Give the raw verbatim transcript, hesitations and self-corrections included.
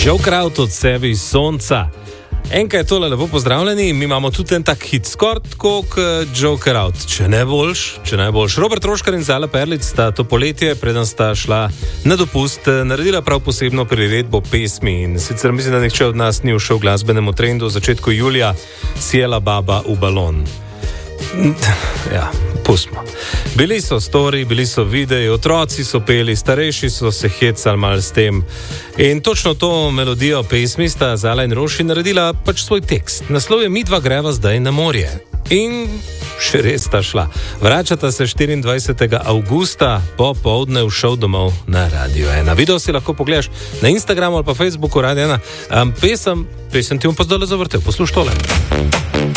Joker Out od sebe iz sonca. Enka je tole, lepo pozdravljeni, mi imamo tudi en tak hit score, kot Joker Out. Če ne boljš, če ne boljš. Robert Roškar in Zala Perlic sta to poletje, preden sta šla na dopust, naredila prav posebno priredbo pesmi. In sicer mislim, da nihče od nas ni ušel glasbenemu trendu v začetku julija, Sjela baba v balon. Ja, pustimo. Bili so story, bili so videi, otroci so peli, starejši so se hecali mal s tem. In točno to melodijo pesmi sta Zala in Roši naredila pač svoj tekst. Naslov je Mi dva greva zdaj na morje. In še res sta šla. Vračata se štiriindvajsetega avgusta po poldne v šov domov na Radio ena. Video si lahko pogledaš na Instagramu ali pa Facebooku Radio ena. Um, pesem, pesem ti bom pa zdaj zavrtel. Posluš tole.